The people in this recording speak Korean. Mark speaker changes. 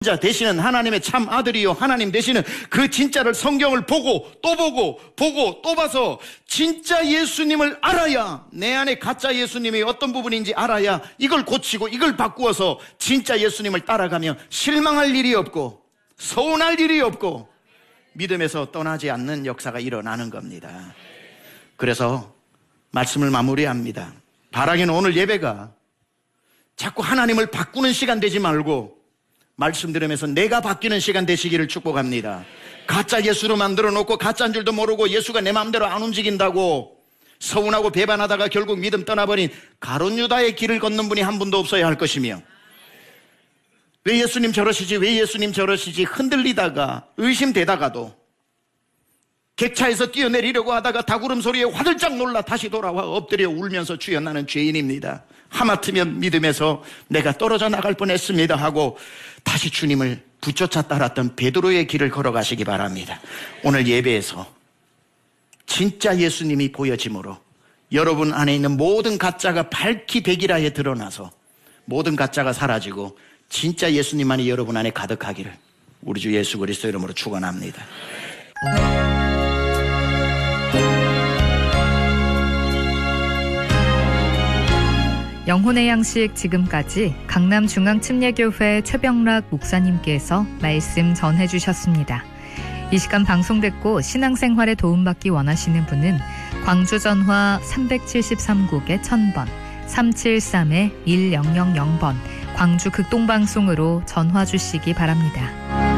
Speaker 1: 자 되시는 하나님의 참 아들이요 하나님 되시는 그 진짜를 성경을 보고 또 봐서 진짜 예수님을 알아야, 내 안에 가짜 예수님이 어떤 부분인지 알아야 이걸 고치고 이걸 바꾸어서 진짜 예수님을 따라가며 실망할 일이 없고 서운할 일이 없고 믿음에서 떠나지 않는 역사가 일어나는 겁니다. 그래서 말씀을 마무리합니다. 바라기는 오늘 예배가 자꾸 하나님을 바꾸는 시간 되지 말고 말씀 들으면서 내가 바뀌는 시간 되시기를 축복합니다. 가짜 예수로 만들어 놓고 가짜인 줄도 모르고 예수가 내 마음대로 안 움직인다고 서운하고 배반하다가 결국 믿음 떠나버린 가룟 유다의 길을 걷는 분이 한 분도 없어야 할 것이며, 왜 예수님 저러시지 왜 예수님 저러시지 흔들리다가 의심되다가도 객차에서 뛰어내리려고 하다가 다구름 소리에 화들짝 놀라 다시 돌아와 엎드려 울면서 주여 나는 죄인입니다, 하마터면 믿음에서 내가 떨어져 나갈 뻔했습니다 하고 다시 주님을 붙여차 따랐던 베드로의 길을 걸어가시기 바랍니다. 오늘 예배에서 진짜 예수님이 보여짐으로 여러분 안에 있는 모든 가짜가 밝히 백일하에 드러나서 모든 가짜가 사라지고 진짜 예수님만이 여러분 안에 가득하기를 우리 주 예수 그리스도 이름으로 축원합니다.
Speaker 2: 영혼의 양식 지금까지 강남중앙침례교회 최병락 목사님께서 말씀 전해주셨습니다. 이 시간 방송됐고 신앙생활에 도움받기 원하시는 분은 광주 전화 373국에 1000번 373-1000번 광주 극동방송으로 전화 주시기 바랍니다.